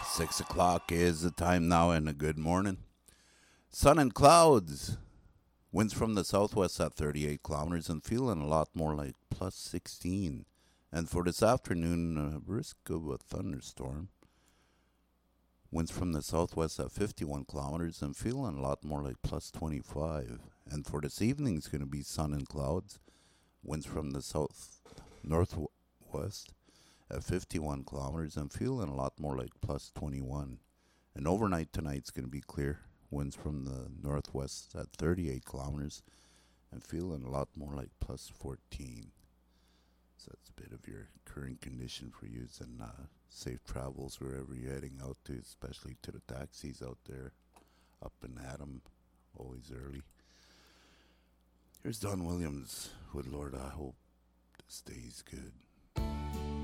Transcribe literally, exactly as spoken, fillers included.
Six o'clock is the time now, and a good morning. Sun and clouds. Winds from the southwest at thirty-eight kilometers and feeling a lot more like plus sixteen. And for this afternoon, a risk of a thunderstorm. Winds from the southwest at fifty-one kilometers and feeling a lot more like plus twenty-five. And for this evening, it's going to be sun and clouds. Winds from the south northwest at fifty-one kilometers and feeling a lot more like plus twenty-one. And overnight tonight's going to be clear. Winds from the northwest at thirty-eight kilometers and feeling a lot more like plus fourteen. So that's a bit of your current condition for you, and uh, safe travels wherever you're heading out to, especially to the taxis out there, up and at 'em, always early. Here's Don Williams with Lord, I Hope This Day's Good.